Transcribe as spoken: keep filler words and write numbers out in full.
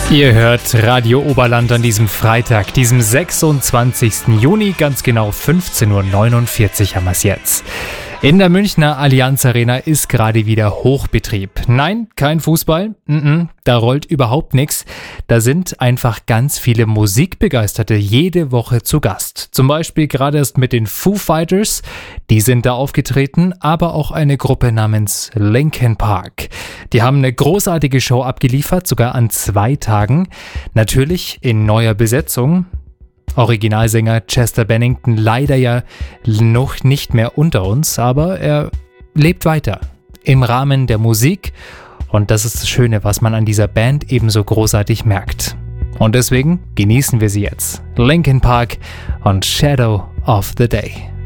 Ihr hört Radio Oberland an diesem Freitag, diesem sechsundzwanzigsten Juni, ganz genau fünfzehn Uhr neunundvierzig haben wir es jetzt. In der Münchner Allianz Arena ist gerade wieder Hochbetrieb. Nein, kein Fußball, Mm-mm, da rollt überhaupt nichts. Da sind einfach ganz viele Musikbegeisterte jede Woche zu Gast. Zum Beispiel gerade erst mit den Foo Fighters, die sind da aufgetreten, aber auch eine Gruppe namens Linkin Park. Die haben eine großartige Show abgeliefert, sogar an zwei Tagen. Natürlich in neuer Besetzung. Originalsänger Chester Bennington leider ja noch nicht mehr unter uns, aber er lebt weiter im Rahmen der Musik und das ist das Schöne, was man an dieser Band ebenso großartig merkt. Und deswegen genießen wir sie jetzt. Linkin Park und Shadow of the Day.